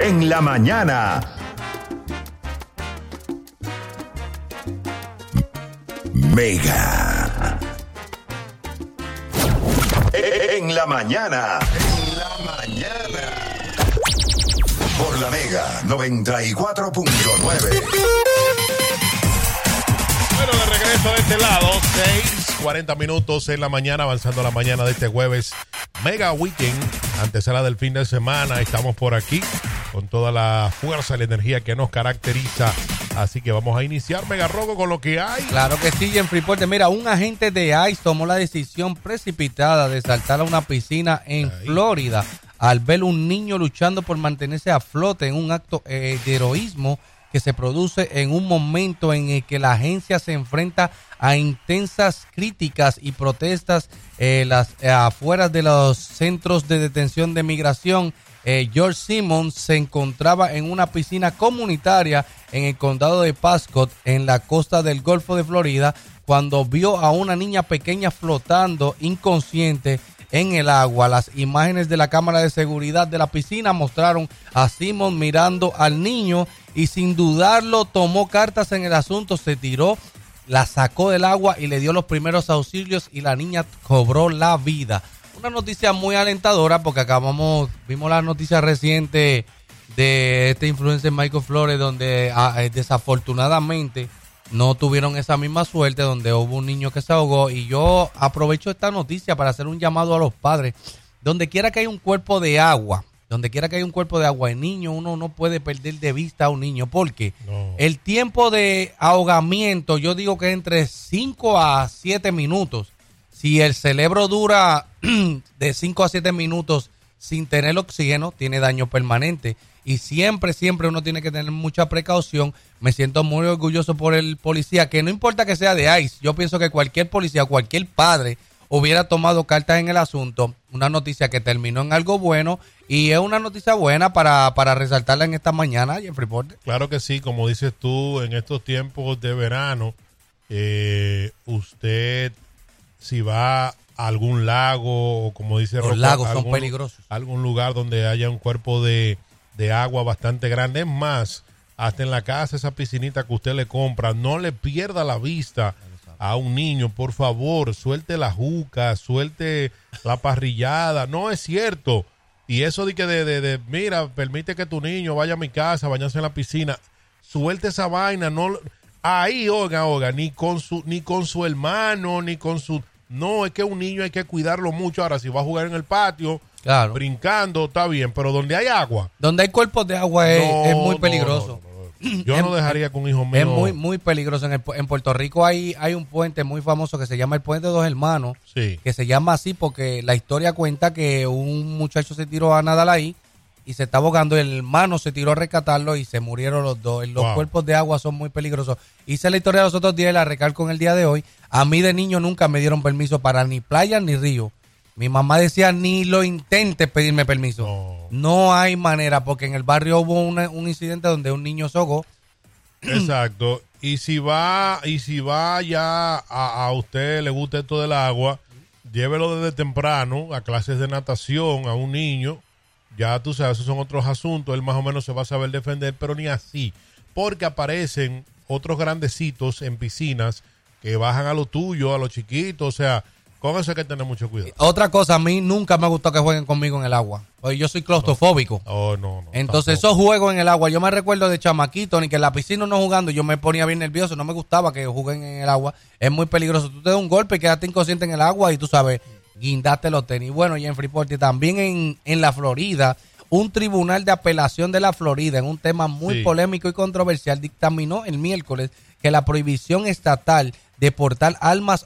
en la mañana. Mega. En la mañana. En la mañana. Por la Mega 94.9. Bueno, de regreso de este lado, 6:40 minutos en la mañana, avanzando la mañana de este jueves. Mega Weekend, antesala del fin de semana. Estamos por aquí con toda la fuerza y la energía que nos caracteriza. Así que vamos a iniciar, Mega Rogo, con lo que hay. Claro que sí, en Freeport. Mira, un agente de ICE tomó la decisión precipitada de saltar a una piscina en Florida al ver un niño luchando por mantenerse a flote en un acto de heroísmo que se produce en un momento en el que la agencia se enfrenta a intensas críticas y protestas afuera de los centros de detención de migración. George Simmons se encontraba en una piscina comunitaria en el condado de Pasco, en la costa del Golfo de Florida, cuando vio a una niña pequeña flotando inconsciente en el agua. Las imágenes de la cámara de seguridad de la piscina mostraron a Simmons mirando al niño y sin dudarlo tomó cartas en el asunto, se tiró, la sacó del agua y le dio los primeros auxilios y la niña cobró la vida. Una noticia muy alentadora porque vimos la noticia reciente de este influencer Michael Flores donde desafortunadamente no tuvieron esa misma suerte, donde hubo un niño que se ahogó, y yo aprovecho esta noticia para hacer un llamado a los padres. Donde quiera que haya un cuerpo de agua, el niño, uno no puede perder de vista a un niño, porque el tiempo de ahogamiento, yo digo que es entre 5 a 7 minutos. Si el cerebro dura de 5 a 7 minutos sin tener oxígeno, tiene daño permanente. Y siempre uno tiene que tener mucha precaución. Me siento muy orgulloso por el policía, que no importa que sea de ICE. Yo pienso que cualquier policía, cualquier padre hubiera tomado cartas en el asunto. Una noticia que terminó en algo bueno, y es una noticia buena para resaltarla en esta mañana y en Freeport. Claro que sí, como dices tú, en estos tiempos de verano, usted, si va a algún lago, o como dice Los lagos son peligrosos. Algún lugar donde haya un cuerpo de agua bastante grande, es más, hasta en la casa, esa piscinita que usted le compra, no le pierda la vista a un niño, por favor, suelte la juca, suelte la parrillada. No es cierto. Y eso de que mira, permite que tu niño vaya a mi casa, bañarse en la piscina, suelte esa vaina, no ahí, oiga, ni con su hermano, ni con su... No, es que un niño hay que cuidarlo mucho. Ahora, si va a jugar en el patio, claro, brincando, está bien, pero donde hay agua, donde hay cuerpos de agua es muy peligroso. No. Yo no dejaría con un hijo mío. Es muy, muy peligroso. En Puerto Rico hay un puente muy famoso que se llama el Puente de Dos Hermanos, sí, que se llama así porque la historia cuenta que un muchacho se tiró a nadar ahí y se está ahogando, y el hermano se tiró a rescatarlo y se murieron los dos. Los cuerpos de agua son muy peligrosos. Hice la historia de los otros días y la recalco en el día de hoy. A mí de niño nunca me dieron permiso para ni playa ni río. Mi mamá decía, ni lo intentes pedirme permiso. No hay manera, porque en el barrio hubo un incidente donde un niño se ahogó. Exacto. Y si va ya a usted le gusta esto del agua, llévelo desde temprano a clases de natación a un niño. Ya tú sabes, esos son otros asuntos. Él más o menos se va a saber defender, pero ni así. Porque aparecen otros grandecitos en piscinas que bajan a lo tuyo, a los chiquitos. O sea, con eso hay que tener mucho cuidado. Otra cosa, a mí nunca me ha gustado que jueguen conmigo en el agua. Oye, yo soy claustrofóbico. No. Entonces, tampoco. esos juegos en el agua, yo me recuerdo de chamaquito, ni que en la piscina no jugando, yo me ponía bien nervioso, no me gustaba que jueguen en el agua. Es muy peligroso. Tú te das un golpe y quedaste inconsciente en el agua y tú sabes, guindaste los tenis. Bueno, y en Freeport, también en la Florida, un tribunal de apelación de la Florida, en un tema muy polémico y controversial, dictaminó el miércoles que la prohibición estatal de portar armas